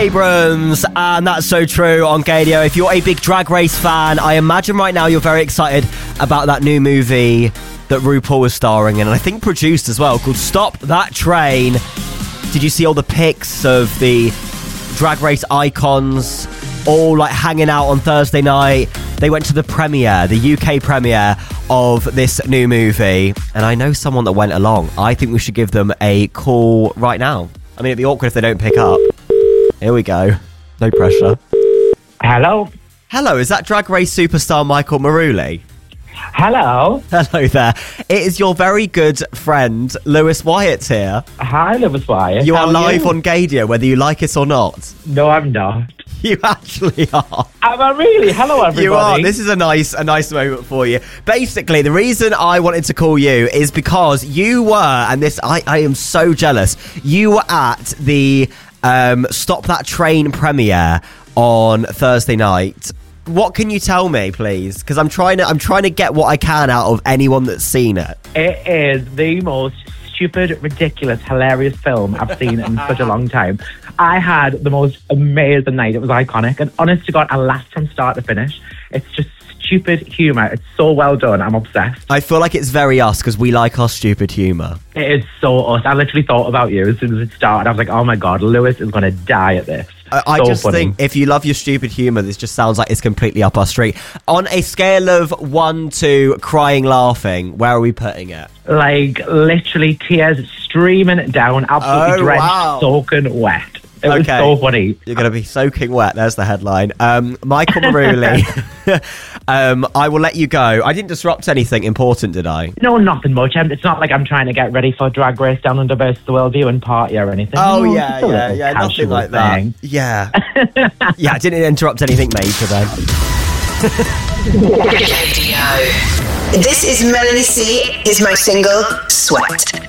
Abrams, and That's So True on Gadio. If you're a big Drag Race fan, I imagine right now you're very excited about that new movie that RuPaul is starring in, and I think produced as well, called Stop That Train. Did you see all the pics of the Drag Race icons all like hanging out on Thursday night? They went to the premiere, the UK premiere of this new movie, and I know someone that went along. I think we should give them a call right now. I mean, it'd be awkward if they don't pick up. Here we go. No pressure. Hello. Hello, is that Drag Race superstar Michael Maruli? Hello. Hello there. It is your very good friend, Lewis Wyatt here. Hi, Lewis Wyatt. You are live on Gadio, whether you like it or not. No, I'm not. You actually are. Am I really? Hello, everybody. You are. This is a nice moment for you. Basically, the reason I wanted to call you is because you were, and this, I am so jealous, you were at the Stop That Train premiere on Thursday night. What can you tell me, please? Because I'm trying to get what I can out of anyone that's seen it. It is the most stupid, ridiculous, hilarious film I've seen in such a long time. I had the most amazing night. It was iconic. And honest to God, I laughed from start to finish. It's just stupid humour. It's so well done. I'm obsessed. I feel like it's very us because we like our stupid humour. It is so us. I literally thought about you as soon as it started. I was like, oh my God, Lewis is going to die at this. I just think if you love your stupid humour, this just sounds like it's completely up our street. On a scale of 1 to crying, laughing, where are we putting it? Like, literally tears streaming down, absolutely drenched, soaking wet. It was so funny. You're going to be soaking wet. There's the headline. Michael Maruli, I will let you go. I didn't disrupt anything important, did I? No, nothing much. It's not like I'm trying to get ready for Drag Race Down Under versus the World viewing party or anything. Oh, no, yeah, nothing like that. Yeah. Yeah, I didn't interrupt anything major then. This is Melanie C. Is my single, Sweat.